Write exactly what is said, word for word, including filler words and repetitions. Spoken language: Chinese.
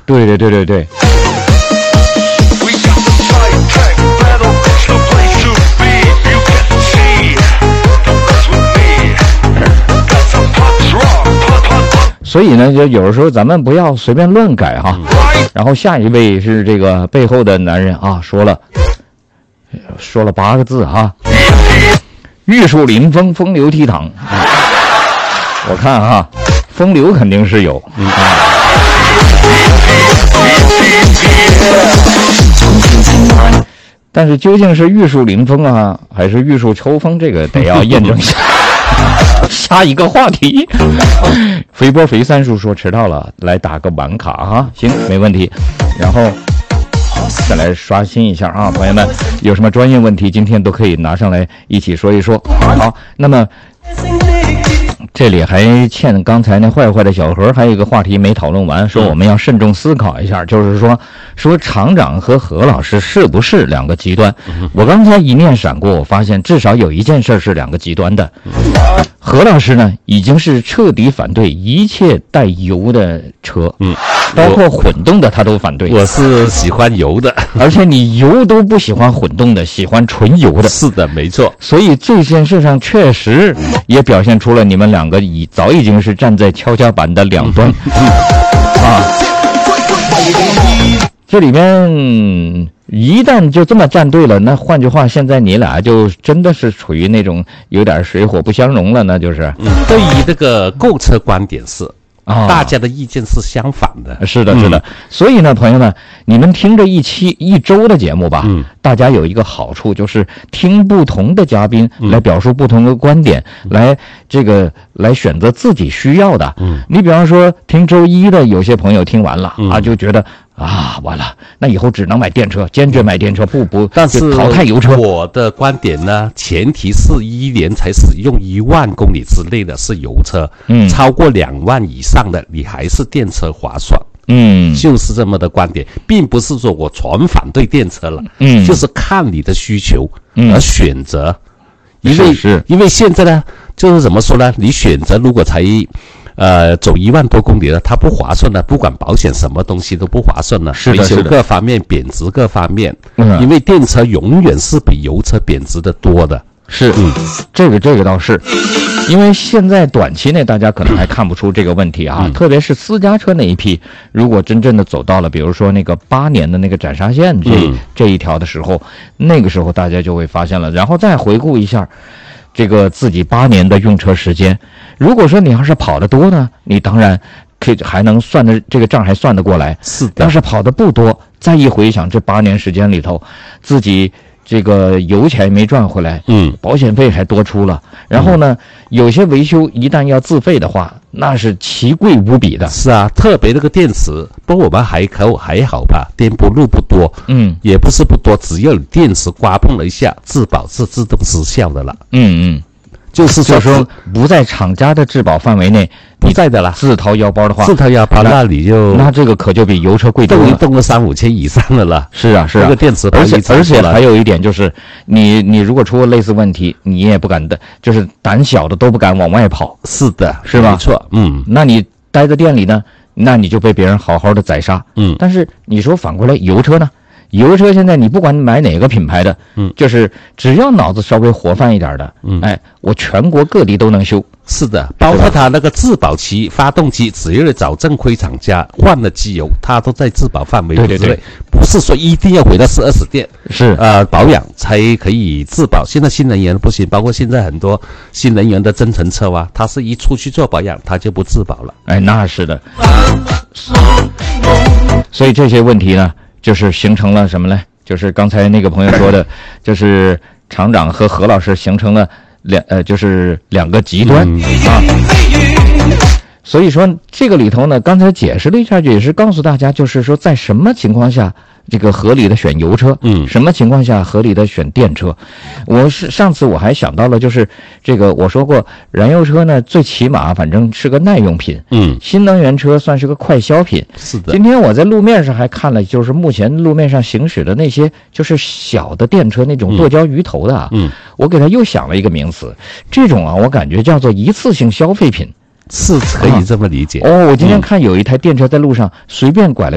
对对对对对。所以呢，就有的时候咱们不要随便乱改哈。然后下一位是这个背后的男人啊，说了说了八个字哈，玉树临风，风流倜傥。我看哈，风流肯定是有。嗯啊。但是究竟是玉树临风啊，还是玉树秋风，这个得要验证一下。下一个话题，肥波肥三叔说迟到了，来打个晚卡哈，行，没问题。然后再来刷新一下啊，朋友们，有什么专业问题，今天都可以拿上来一起说一说。好，那么这里还欠刚才那坏坏的小何还有一个话题没讨论完，说我们要慎重思考一下，就是说说厂长和何老师是不是两个极端。我刚才一念闪过，我发现至少有一件事是两个极端的。何老师呢已经是彻底反对一切带油的车，嗯，包括混动的他都反对。 我是喜欢油的， 而且你油都不喜欢混动的，喜欢纯油的。 是的，没错。所以这件事上确实也表现出了你们两个已早已经是站在跷跷板的两端。啊，这里面一旦就这么站队了，那换句话，现在你俩就真的是处于那种有点水火不相容了，那就是。 嗯，对于这个购车观点是。啊，大家的意见是相反的。 是的，是的。嗯、所以呢，朋友们，你们听这一期一周的节目吧，嗯，大家有一个好处就是听不同的嘉宾来表述不同的观点，嗯、来这个来选择自己需要的。嗯，你比方说听周一的，有些朋友听完了、嗯、啊，就觉得。啊，完了，那以后只能买电车，坚决买电车，不不， 但是淘汰油车。 我的观点呢，前提是一年才使用一万公里之内的是油车，嗯，超过两万以上的，你还是电车划算。嗯，就是这么的观点，并不是说我全反对电车了，嗯，就是看你的需求而选择，嗯、因为是因为现在呢，就是怎么说呢？你选择如果才。呃，走一万多公里了，它不划算了，不管保险什么东西都不划算了， 是的， 维修各方面贬值各方面，嗯，因为电车永远是比油车贬值的多的。 是，嗯，这个这个倒是，因为现在短期内大家可能还看不出这个问题啊，嗯、特别是私家车那一批，如果真正的走到了，比如说那个八年的那个斩杀线这、嗯、这一条的时候，那个时候大家就会发现了，然后再回顾一下。这个自己八年的用车时间，如果说你要是跑得多呢，你当然可以还能算的这个账还算得过来。 是的。 要是跑得不多，再一回想这八年时间里头，自己这个油钱没赚回来，嗯，保险费还多出了，然后呢，嗯、有些维修一旦要自费的话，那是奇贵无比的。 是啊，特别那个电池，不过我们还可还好吧，颠簸路不多，嗯，也不是不多，只要你电池刮碰了一下，质保是自动失效的了。 嗯嗯。就是说，说不在厂家的质保范围内， 不在的啦。 自掏腰包的话， 自掏腰包，那你就那这个可就比油车贵多了， 动一动个三五千以上的了。 是啊，是啊。 这个电池， 而且而且还有一点就是，你你如果出了类似问题，你也不敢的，就是胆小的都不敢往外跑。 是的， 是吧？ 没错，嗯。 那你待在店里呢，那你就被别人好好的宰杀。嗯。但是你说反过来，油车呢？油车现在你不管买哪个品牌的，嗯，就是只要脑子稍微活泛一点的，嗯，哎，我全国各地都能修。 是的，包括它那个质保期、发动机，只要你找正规厂家换了机油，它都在质保范围之内。对对对，不是说一定要回到四 S 店是呃保养才可以质保。现在新能源不行，包括现在很多新能源的增程车啊，它是一出去做保养，它就不质保了。 哎，那是的。所以这些问题呢？就是形成了什么呢？就是刚才那个朋友说的，就是厂长和何老师形成了两呃，就是两个极端、嗯、啊。所以说这个里头呢，刚才解释了一下，也是告诉大家，就是说在什么情况下这个合理的选油车，嗯，什么情况下合理的选电车。我是上次我还想到了，就是这个我说过，燃油车呢最起码反正是个耐用品，嗯，新能源车算是个快消品。 是的。 今天我在路面上还看了，就是目前路面上行驶的那些就是小的电车，那种剁椒鱼头的啊，嗯，我给它又想了一个名词，这种啊，我感觉叫做一次性消费品。 是可以这么理解、 啊、哦。我今天看有一台电车在路上随便拐了